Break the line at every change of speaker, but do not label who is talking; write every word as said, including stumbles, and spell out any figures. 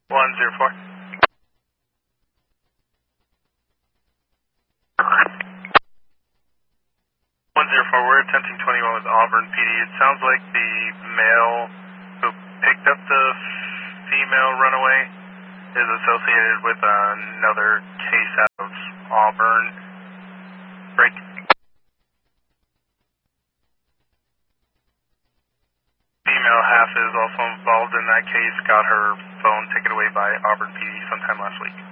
one zero four. one zero four, we're attempting twenty-one with Auburn P D. It sounds like the male who picked up the female runaway is associated with another case out of Auburn. Break. Female half is also involved in that case, got her phone taken away by Auburn P D sometime last week.